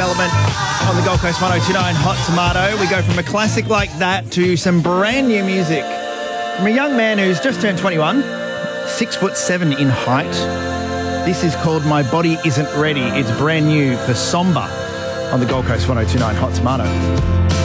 Element on the Gold Coast 1029 Hot Tomato. We go from a classic like that to some brand new music from a young man who's just turned 21, 6'7" in height. This is called My Body Isn't Ready. It's brand new for Somber on the Gold Coast 1029 Hot Tomato.